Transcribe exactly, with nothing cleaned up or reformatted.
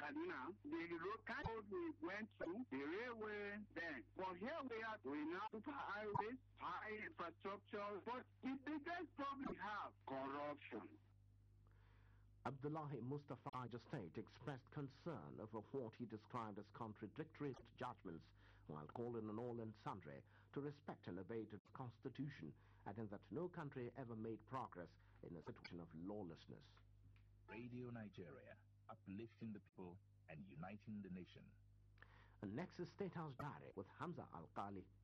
Kaduna, the road we went to, the railway then. But here we are, we now super highways, high infrastructure, but the biggest problem we have, corruption. Abdullahi Mustafa Niger State expressed concern over what he described as contradictory judgments while calling on all and sundry to respect and obey the Constitution, adding that no country ever made progress in a situation of lawlessness. Radio Nigeria, uplifting the people and uniting the nation. And next is State House Diary with Hamza Al-Qali.